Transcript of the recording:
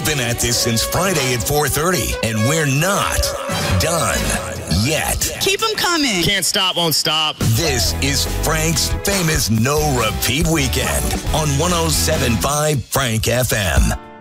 been at this since Friday at 4:30, and we're not done yet. Keep them coming. Can't stop, won't stop. This is Frank's famous no repeat weekend on 107.5 Frank FM.